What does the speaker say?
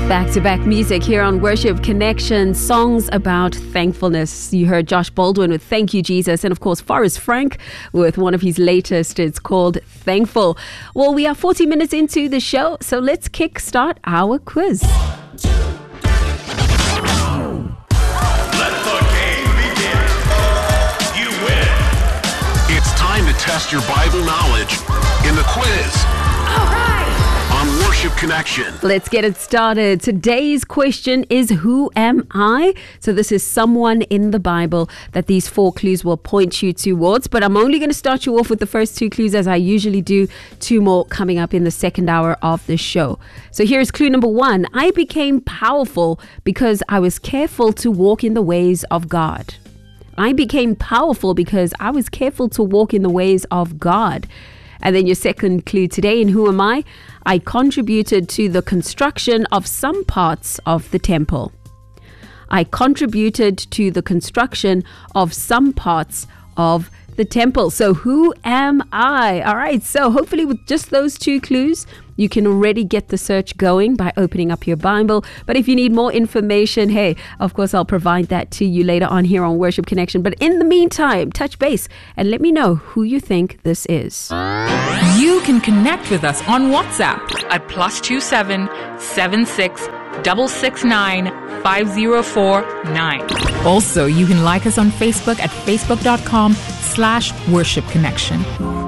Back-to-back music here on Worship Connection, songs about thankfulness. You heard Josh Baldwin with Thank You, Jesus, and of course Forrest Frank with one of his latest. It's called Thankful. Well, we are 40 minutes into the show, so let's kickstart our quiz. Let the game begin. You win. It's time to test your Bible knowledge in the quiz. All right. On Worship Connection. Let's get it started. Today's question is, who am I? So this is someone in the Bible that these 4 clues will point you towards. But I'm only going to start you off with the first 2 clues, as I usually do. 2 more coming up in the second hour of the show. So here's clue number 1. I became powerful because I was careful to walk in the ways of God. I became powerful because I was careful to walk in the ways of God. And then your second clue today, in who am I? I contributed to the construction of some parts of the temple. I contributed to the construction of some parts of the temple. So who am I? All right. So hopefully with just those 2 clues, you can already get the search going by opening up your Bible. But if you need more information, hey, of course, I'll provide that to you later on here on Worship Connection. But in the meantime, touch base and let me know who you think this is. You can connect with us on WhatsApp at +27 76 669 5049. Also, you can like us on Facebook at facebook.com/worshipconnection.